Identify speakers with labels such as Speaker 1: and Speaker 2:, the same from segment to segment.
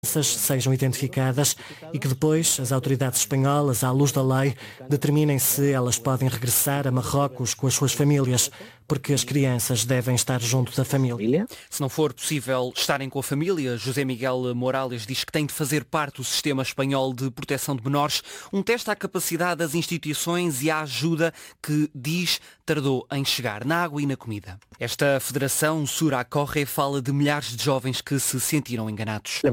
Speaker 1: sejam identificadas e que depois as autoridades espanholas, à luz da lei, determinem se elas podem regressar a Marrocos com as suas famílias, porque as crianças devem estar junto da família.
Speaker 2: Se não for possível estarem com a família, José Miguel Morales diz que tem de fazer parte do sistema espanhol de proteção de menores, um teste à capacidade das instituições e à ajuda que, diz, tardou em chegar na água e na comida. Esta federação, Suracorre, fala de milhares de jovens que se sentiram enganados.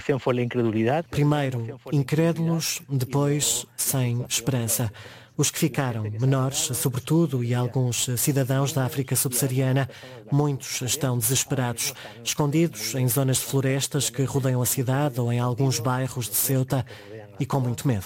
Speaker 1: Primeiro, incrédulos, depois, sem esperança. Os que ficaram, menores, sobretudo, e alguns cidadãos da África subsaariana, muitos estão desesperados, escondidos em zonas de florestas que rodeiam a cidade ou em alguns bairros de Ceuta e com muito medo.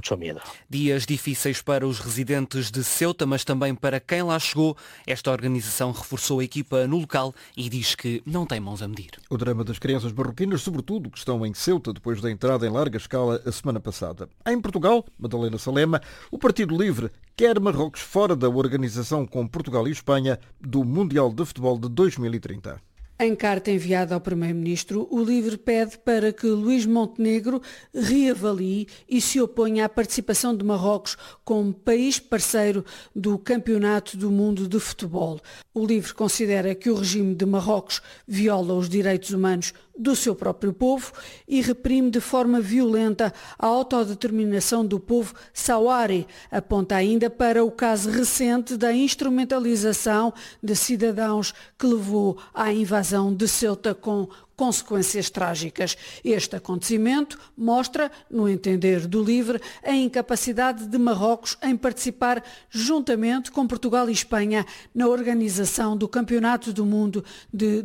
Speaker 2: Dias difíceis para os residentes de Ceuta, mas também para quem lá chegou. Esta organização reforçou a equipa no local e diz que não tem mãos a medir.
Speaker 3: O drama das crianças marroquinas, sobretudo, que estão em Ceuta depois da entrada em larga escala a semana passada. Em Portugal, Madalena Salema, o Partido Livre quer Marrocos fora da organização com Portugal e Espanha do Mundial de Futebol de 2030.
Speaker 4: Em carta enviada ao Primeiro-Ministro, o LIVRE pede para que Luís Montenegro reavalie e se oponha à participação de Marrocos como país parceiro do Campeonato do Mundo de Futebol. O LIVRE considera que o regime de Marrocos viola os direitos humanos do seu próprio povo e reprime de forma violenta a autodeterminação do povo sauari. Aponta ainda para o caso recente da instrumentalização de cidadãos que levou à invasão de Ceuta com consequências trágicas. Este acontecimento mostra, no entender do LIVRE, a incapacidade de Marrocos em participar juntamente com Portugal e Espanha na organização do Campeonato do Mundo de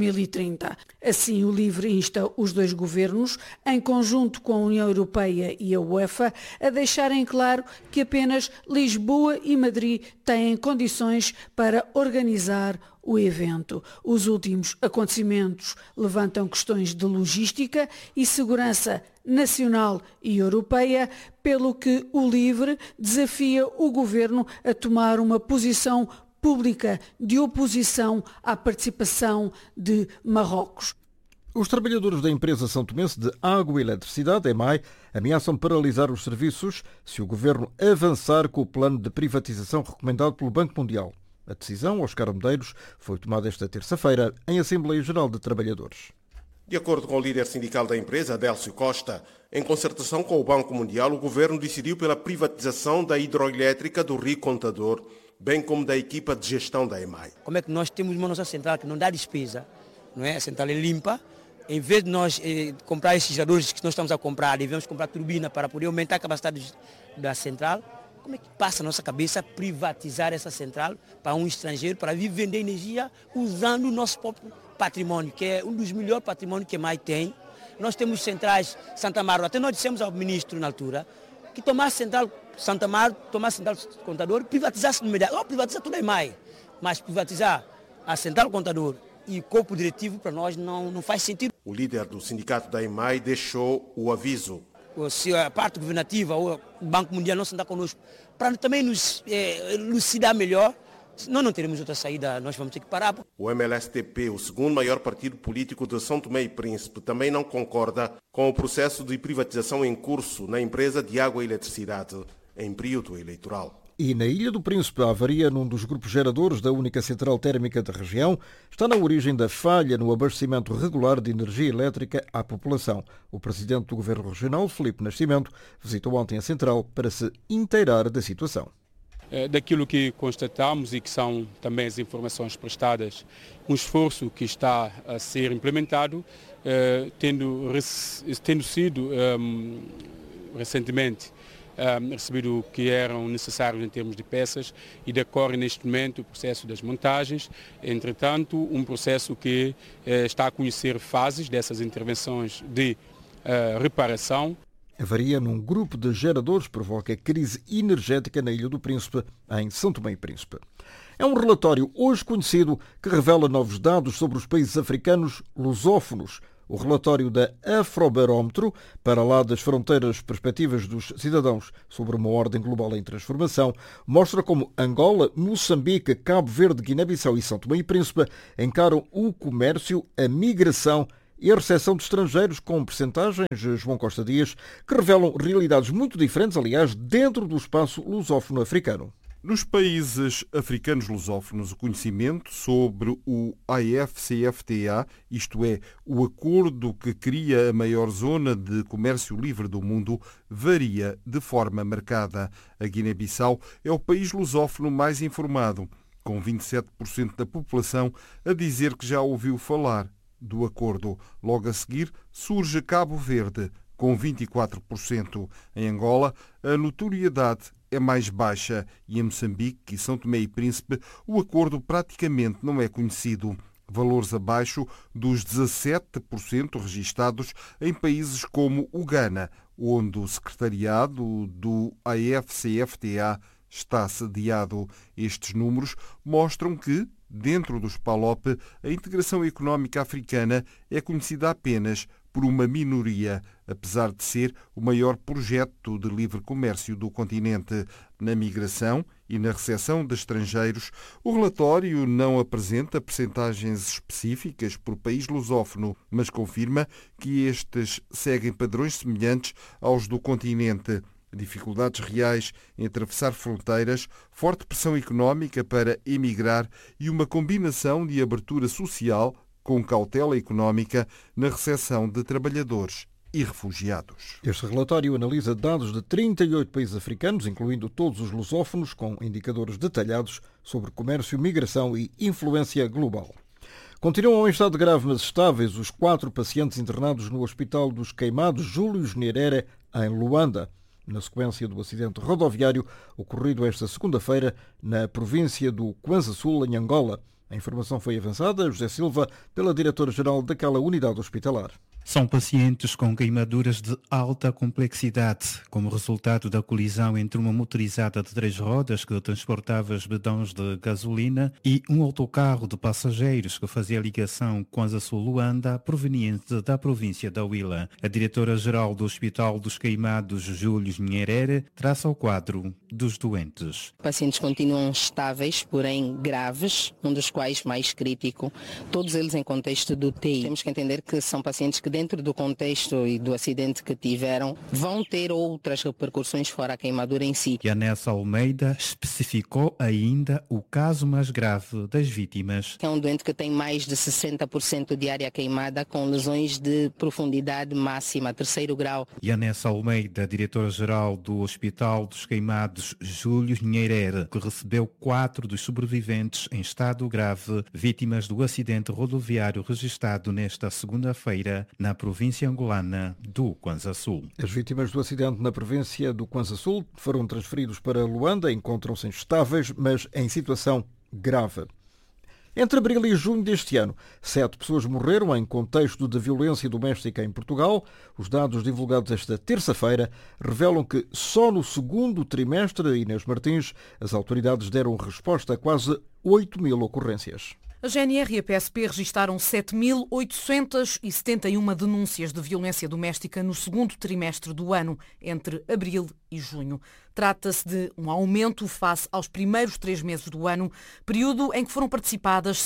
Speaker 4: 2030. Assim, o LIVRE insta os dois governos, em conjunto com a União Europeia e a UEFA, a deixarem claro que apenas Lisboa e Madrid têm condições para organizar o evento. Os últimos acontecimentos levantam questões de logística e segurança nacional e europeia, pelo que o LIVRE desafia o governo a tomar uma posição pública de oposição à participação de Marrocos.
Speaker 3: Os trabalhadores da empresa São Tomense de Água e Eletricidade, EMAI, ameaçam paralisar os serviços se o governo avançar com o plano de privatização recomendado pelo Banco Mundial. A decisão, Oscar Medeiros, foi tomada esta terça-feira em Assembleia Geral de Trabalhadores.
Speaker 5: De acordo com o líder sindical da empresa, Adélcio Costa, em concertação com o Banco Mundial, o governo decidiu pela privatização da hidroelétrica do Rio Contador, bem como da equipa de gestão da EMAI.
Speaker 6: Como é que nós temos uma nossa central que não dá despesa, não é? A central é limpa. Em vez de nós comprar esses geradores que nós estamos a comprar, devemos comprar turbina para poder aumentar a capacidade da central. Como é que passa a nossa cabeça privatizar essa central para um estrangeiro, para vir vender energia usando o nosso próprio patrimônio, que é um dos melhores patrimônios que a EMAI tem. Nós temos centrais Santa Amaro, até nós dissemos ao ministro na altura, que tomar central Santa Amaro, tomar central Contador, privatizasse no imediato. Privatiza tudo a EMAI, mas privatizar a central Contador e corpo diretivo para nós não faz sentido.
Speaker 5: O líder do sindicato da EMAI deixou o aviso.
Speaker 6: Se a parte governativa ou o Banco Mundial não se andar conosco, para também nos elucidar melhor, senão não teremos outra saída, nós vamos ter que parar.
Speaker 5: O MLSTP, o segundo maior partido político de São Tomé e Príncipe, também não concorda com o processo de privatização em curso na empresa de água e eletricidade em período eleitoral.
Speaker 3: E na Ilha do Príncipe, a avaria num dos grupos geradores da única central térmica da região está na origem da falha no abastecimento regular de energia elétrica à população. O presidente do Governo Regional, Filipe Nascimento, visitou ontem a central para se inteirar da situação.
Speaker 7: Daquilo que constatamos e que são também as informações prestadas, um esforço que está a ser implementado, tendo sido recentemente recebido o que eram necessários em termos de peças e decorre neste momento o processo das montagens. Entretanto, um processo que está a conhecer fases dessas intervenções de reparação.
Speaker 3: A avaria num grupo de geradores provoca crise energética na Ilha do Príncipe, em São Tomé e Príncipe. É um relatório hoje conhecido que revela novos dados sobre os países africanos lusófonos. O relatório da Afrobarómetro, para lá das fronteiras perspectivas dos cidadãos sobre uma ordem global em transformação, mostra como Angola, Moçambique, Cabo Verde, Guiné-Bissau e São Tomé e Príncipe encaram o comércio, a migração e a recepção de estrangeiros com percentagens, João Costa Dias, que revelam realidades muito diferentes, aliás, dentro do espaço lusófono africano.
Speaker 8: Nos países africanos lusófonos, o conhecimento sobre o AFCFTA, isto é, o acordo que cria a maior zona de comércio livre do mundo, varia de forma marcada. A Guiné-Bissau é o país lusófono mais informado, com 27% da população a dizer que já ouviu falar do acordo. Logo a seguir surge Cabo Verde, com 24%. Em Angola, a notoriedade é mais baixa e em Moçambique e São Tomé e Príncipe o acordo praticamente não é conhecido. Valores abaixo dos 17% registados em países como o Ghana, onde o secretariado do AFCFTA está sediado. Estes números mostram que, dentro dos PALOP, a integração económica africana é conhecida apenas por uma minoria, apesar de ser o maior projeto de livre comércio do continente. Na migração e na recepção de estrangeiros, o relatório não apresenta percentagens específicas por país lusófono, mas confirma que estes seguem padrões semelhantes aos do continente. Dificuldades reais em atravessar fronteiras, forte pressão económica para emigrar e uma combinação de abertura social com cautela económica na recepção de trabalhadores e refugiados.
Speaker 3: Este relatório analisa dados de 38 países africanos, incluindo todos os lusófonos, com indicadores detalhados sobre comércio, migração e influência global. Continuam em estado grave, mas estáveis, os 4 pacientes internados no Hospital dos Queimados Júlio Nyerere, em Luanda, na sequência do acidente rodoviário ocorrido esta segunda-feira na província do Kwanza Sul, em Angola. A informação foi avançada, José Silva, pela diretora-geral daquela unidade hospitalar.
Speaker 9: São pacientes com queimaduras de alta complexidade, como resultado da colisão entre uma motorizada de 3 rodas que transportava os bidões de gasolina e um autocarro de passageiros que fazia ligação com a Sul-Luanda, proveniente da província da Huila. A diretora-geral do Hospital dos Queimados, Júlio Nyerere, traça o quadro dos doentes.
Speaker 10: Pacientes continuam estáveis, porém graves, um dos quais mais crítico, todos eles em contexto do UTI. Temos que entender que são pacientes que dentro do contexto e do acidente que tiveram, vão ter outras repercussões fora a queimadura em si.
Speaker 9: Yanessa Almeida especificou ainda o caso mais grave das vítimas.
Speaker 10: É um doente que tem mais de 60% de área queimada, com lesões de profundidade máxima, 3º grau.
Speaker 9: Yanessa Almeida, diretora-geral do Hospital dos Queimados, Júlio Nyerere, que recebeu 4 dos sobreviventes em estado grave, vítimas do acidente rodoviário registrado nesta segunda-feira na província angolana do Kwanza Sul.
Speaker 3: As vítimas do acidente na província do Kwanza Sul foram transferidos para Luanda, encontram-se estáveis, mas em situação grave. Entre abril e junho deste ano, 7 pessoas morreram em contexto de violência doméstica em Portugal. Os dados divulgados esta terça-feira revelam que só no segundo trimestre, Inês Martins, as autoridades deram resposta a quase 8.000 ocorrências.
Speaker 11: A GNR e a PSP registaram 7.871 denúncias de violência doméstica no segundo trimestre do ano, entre abril e junho. Trata-se de um aumento face aos primeiros 3 meses do ano, período em que foram participadas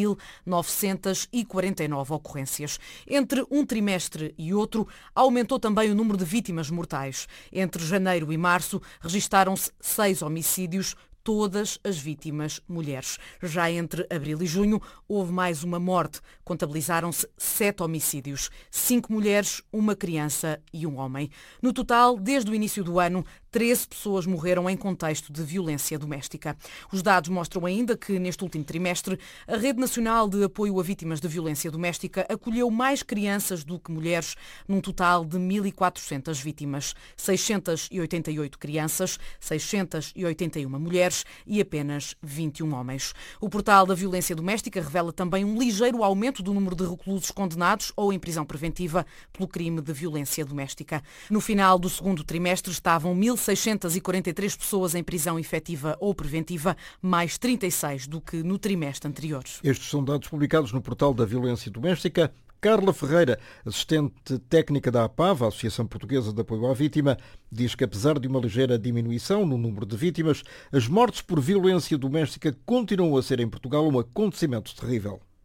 Speaker 11: 6.949 ocorrências. Entre um trimestre e outro, aumentou também o número de vítimas mortais. Entre janeiro e março, registaram-se 6 homicídios, todas as vítimas mulheres. Já entre abril e junho houve mais uma morte. Contabilizaram-se 7 homicídios, 5 mulheres, 1 criança e 1 homem. No total, desde o início do ano, 13 pessoas morreram em contexto de violência doméstica. Os dados mostram ainda que, neste último trimestre, a Rede Nacional de Apoio a Vítimas de Violência Doméstica acolheu mais crianças do que mulheres, num total de 1.400 vítimas. 688 crianças, 681 mulheres e apenas 21 homens. O portal da violência doméstica revela também um ligeiro aumento do número de reclusos condenados ou em prisão preventiva pelo crime de violência doméstica. No final do segundo trimestre estavam 1.643 pessoas em prisão efetiva ou preventiva, mais 36 do que no trimestre anterior.
Speaker 3: Estes são dados publicados no portal da violência doméstica. Carla Ferreira, assistente técnica da APAV, a Associação Portuguesa de Apoio à Vítima, diz que apesar de uma ligeira diminuição no número de vítimas, as mortes por violência doméstica continuam a ser em Portugal um acontecimento terrível.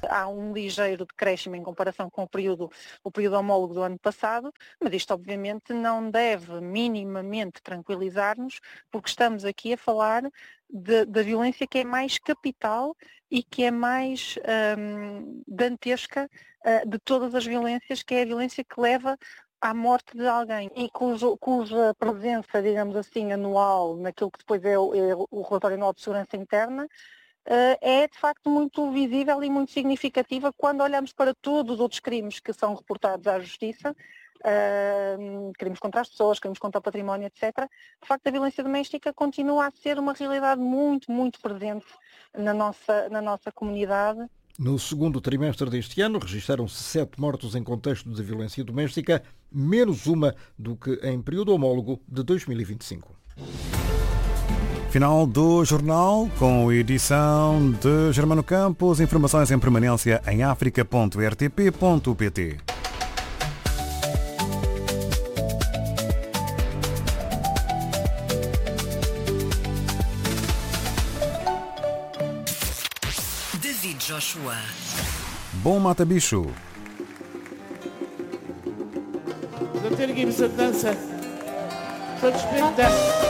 Speaker 12: há um ligeiro decréscimo em comparação com o período homólogo do ano passado, mas isto obviamente não deve minimamente tranquilizar-nos, porque estamos aqui a falar da violência que é mais capital e que é mais dantesca de todas as violências, que é a violência que leva à morte de alguém e cuja presença, digamos assim, anual, naquilo que depois é o relatório anual de segurança interna, é de facto muito visível e muito significativa quando olhamos para todos os outros crimes que são reportados à Justiça, crimes contra as pessoas, crimes contra o património, etc. De facto, a violência doméstica continua a ser uma realidade muito, muito presente na nossa comunidade.
Speaker 3: No segundo trimestre deste ano, registaram-se 7 mortos em contexto de violência doméstica, menos uma do que em período homólogo de 2025.
Speaker 13: Final do jornal, com edição de Germano Campos. Informações em permanência em africa.rtp.pt.
Speaker 14: David Joshua.
Speaker 13: Bom mata-bicho.
Speaker 15: Não tem ninguém me dança. Só despeito.